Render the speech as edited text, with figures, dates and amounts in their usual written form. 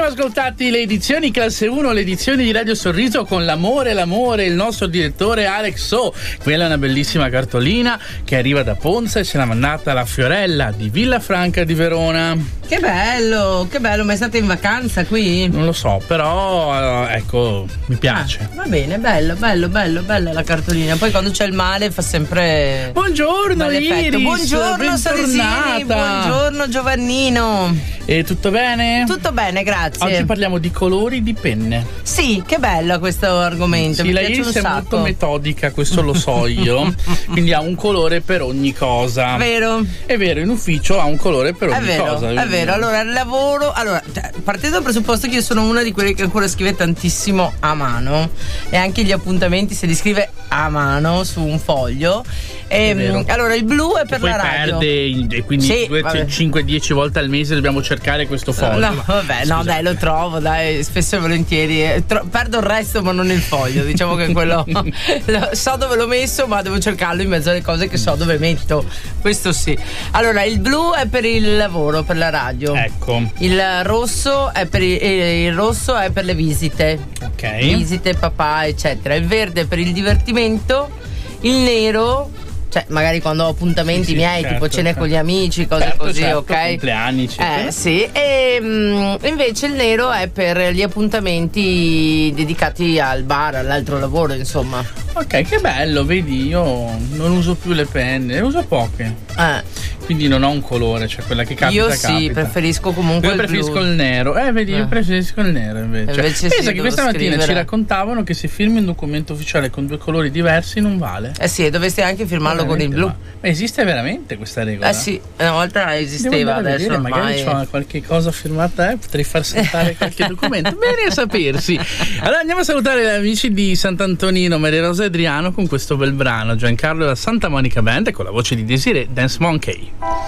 siamo ascoltati le edizioni classe 1, le edizioni di Radio Sorriso con l'amore, il nostro direttore Alex So. Quella è una bellissima cartolina che arriva da Ponza e ce l'ha mandata la Fiorella di Villafranca di Verona. Che bello, ma è stata in vacanza qui? Non lo so, però ecco, mi piace. Va bene, bella la cartolina. Poi quando c'è il male fa sempre buongiorno Iris, buongiorno Salesini, buongiorno Giovannino. E tutto bene? Tutto bene, grazie. Oggi parliamo di colori di penne. Sì, che bello questo argomento. Sì, la Iris è molto metodica, questo lo so io. Quindi ha un colore per ogni cosa. Vero? È vero, in ufficio ha un colore per ogni cosa. È vero, allora il lavoro. Allora, partendo dal presupposto che io sono una di quelle che ancora scrive tantissimo a mano. E anche gli appuntamenti se li scrive a mano su un foglio. Allora il blu è per la radio. Poi perde, quindi sì, 5-10 volte al mese dobbiamo cercare questo foglio. No, vabbè, no, dai, lo trovo, dai, spesso e volentieri. Perdo il resto, ma non il foglio. Diciamo che quello so dove l'ho messo, ma devo cercarlo in mezzo alle cose che so dove metto. Questo sì. Allora, il blu è per il lavoro, per la radio. Ecco. Il rosso è per le visite. Ok. Visite, papà, eccetera. Il verde è per il divertimento. Il nero, cioè magari quando ho appuntamenti miei, certo, tipo cene con gli amici, cose così, ok? Compleanni, sì. E invece il nero è per gli appuntamenti dedicati al bar, all'altro lavoro, insomma. Ok, che bello, vedi, io non uso più le penne, ne uso poche. Quindi non ho un colore, cioè quella che capita. Io sì, preferisco comunque io preferisco il nero. Vedi, io preferisco il nero invece. Pensa che questa mattina ci raccontavano che se firmi un documento ufficiale con due colori diversi non vale. Sì, dovresti anche firmarlo con il blu. Ma esiste veramente questa regola? Sì, una volta esisteva, adesso vedere, magari c'ho qualche cosa firmata, potrei far saltare qualche documento. Bene a sapersi. Allora andiamo a salutare gli amici di Sant'Antonino, Maria Rosa e Adriano con questo bel brano, Giancarlo e la Santa Monica Band, con la voce di Desiree, Dance Monkey.